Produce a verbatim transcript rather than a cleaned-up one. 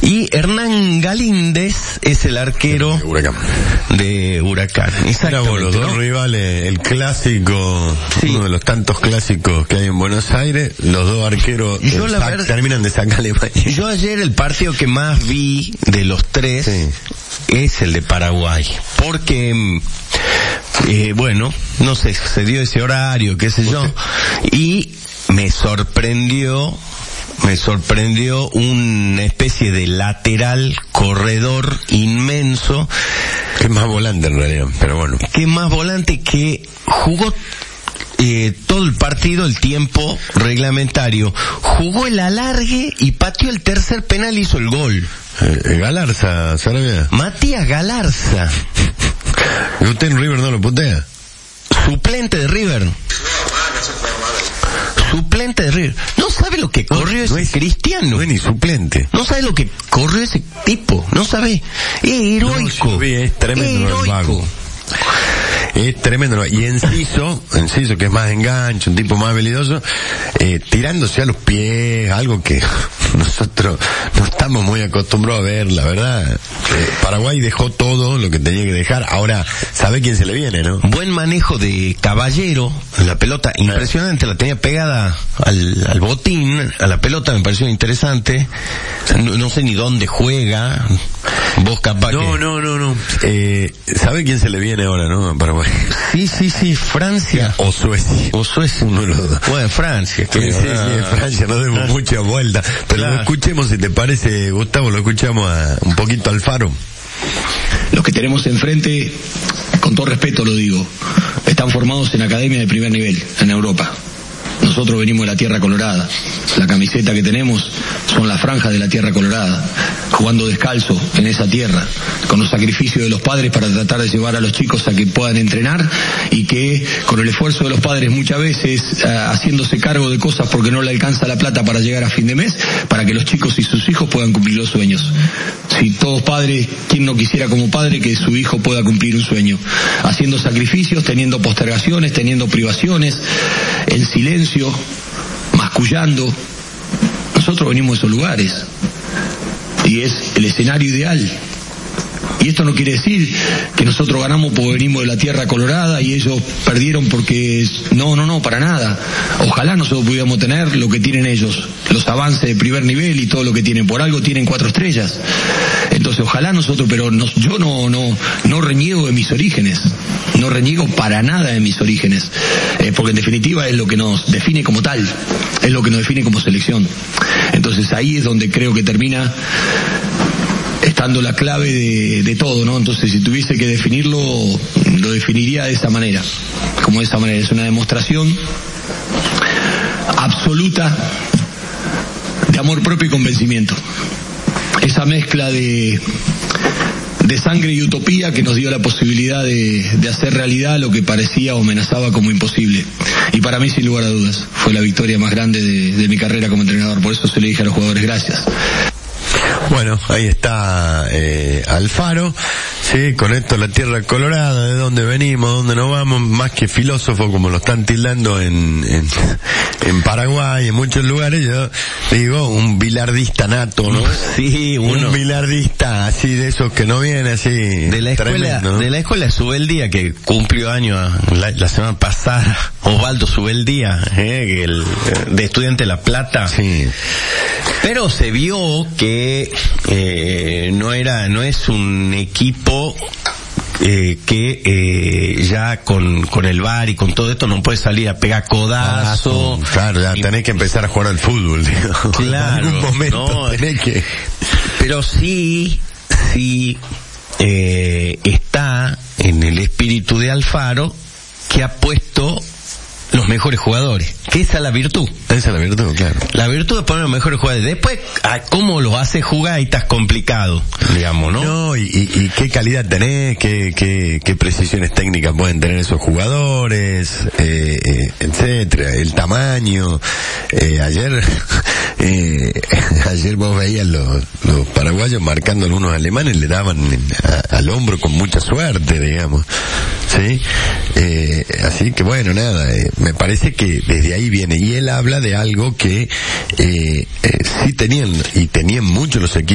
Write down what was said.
Y Hernán Galíndez es el arquero de Huracán. De Huracán. Exactamente, vos, los dos ¿no? rivales, el clásico, sí. uno de los tantos clásicos que hay en Buenos Aires, los dos arqueros yo la sac, ver... terminan de sacarle. Yo ayer el partido que más vi de los tres sí. es el de Paraguay, porque eh, bueno, no sé, se dio ese horario, qué sé yo, y me sorprendió me sorprendió una especie de lateral corredor inmenso, que es más volante en realidad, pero bueno, que es más volante, que jugó Eh, todo el partido, el tiempo reglamentario, jugó el alargue y pateó el tercer penal y hizo el gol. Eh, Galarza, Sarabia. Matías Galarza. ¿Y usted en River no lo putea? Suplente de River. Suplente de River. No sabe lo que corrió no, ese no es, Cristiano. No es ni suplente. No sabe lo que corrió ese tipo. No sabe. Es heroico. No, vi, es tremendo. Es heroico. Es tremendo. Y Enciso, Enciso que es más enganche, un tipo más habilidoso, eh, tirándose a los pies, algo que nosotros no estamos muy acostumbrados a ver, la verdad. Eh, Paraguay dejó todo lo que tenía que dejar. Ahora, ¿sabe quién se le viene, no? Buen manejo de Caballero, la pelota impresionante, la tenía pegada al, al botín, a la pelota, me pareció interesante. No, no sé ni dónde juega. Vos capaz no, que... No, no, no, eh, ¿sabe quién se le viene ahora, no? A Paraguay. Sí, sí, sí, Francia. O Suecia. O Suecia. Uno de los dos. Bueno, Francia. Sí, sí, sí, Francia, no demos mucha vuelta. Pero claro. Lo escuchemos, si te parece, Gustavo, lo escuchamos a, un poquito al Faro. Los que tenemos enfrente, con todo respeto lo digo, están formados en academia de primer nivel, en Europa. Nosotros venimos de la Tierra Colorada. La camiseta que tenemos son las franjas de la Tierra Colorada, jugando descalzo en esa tierra, con los sacrificios de los padres para tratar de llevar a los chicos a que puedan entrenar, y que con el esfuerzo de los padres muchas veces uh, haciéndose cargo de cosas porque no le alcanza la plata para llegar a fin de mes, para que los chicos y sus hijos puedan cumplir los sueños. Si todos padres, ¿quién no quisiera como padre que su hijo pueda cumplir un sueño? Haciendo sacrificios, teniendo postergaciones, teniendo privaciones, en silencio, mascullando. Nosotros venimos de esos lugares y es el escenario ideal. Y esto no quiere decir que nosotros ganamos porque venimos de la Tierra Colorada y ellos perdieron porque... No, no, no, para nada. Ojalá nosotros pudiéramos tener lo que tienen ellos, los avances de primer nivel y todo lo que tienen. Por algo tienen cuatro estrellas. Entonces ojalá nosotros, pero no, yo no, no, no reniego de mis orígenes. No reniego para nada de mis orígenes. Eh, porque en definitiva es lo que nos define como tal. Es lo que nos define como selección. Entonces ahí es donde creo que termina estando la clave de, de todo, ¿no? Entonces, si tuviese que definirlo, lo definiría de esa manera, como de esa manera. Es una demostración absoluta de amor propio y convencimiento. Esa mezcla de, de sangre y utopía que nos dio la posibilidad de, de hacer realidad lo que parecía o amenazaba como imposible. Y para mí, sin lugar a dudas, fue la victoria más grande de, de mi carrera como entrenador. Por eso se le dije a los jugadores, gracias. Bueno, ahí está eh, Alfaro, sí, con esto la Tierra Colorada, de dónde venimos, dónde nos vamos, más que filósofo como lo están tildando en, en, en Paraguay, en muchos lugares. Yo digo, un bilardista nato, ¿no? Sí, uno. Un bilardista así de esos que no viene así. De la escuela, tremendo, ¿no? De la escuela Subeldía, que cumplió años la, la semana pasada, Osvaldo Subeldía, eh, que el, de Estudiante de La Plata. Sí. Pero se vio que eh, no era, no es un equipo eh, que eh, ya con con el V A R y con todo esto no puede salir a pegar codazo. Ah, claro, ya tenés que empezar a jugar al fútbol, digo. Claro. En algún momento no, tenés que... Pero sí, sí eh, está en el espíritu de Alfaro, que ha puesto los mejores jugadores, que esa es la virtud. Esa es la virtud, claro. La virtud es poner los mejores jugadores. Después, a cómo los hace jugar, ahí estás complicado, digamos, ¿no? No, y, y, y qué calidad tenés, qué, qué, qué precisiones técnicas pueden tener esos jugadores, eh, eh, etcétera, el tamaño. Eh, ayer, eh, ayer vos veías los, los paraguayos marcando a algunos alemanes, le daban a, al hombro con mucha suerte, digamos. Sí, eh, así que bueno, nada, eh, me parece que desde ahí viene, y él habla de algo que eh, eh, sí tenían, y tenían muchos los equipos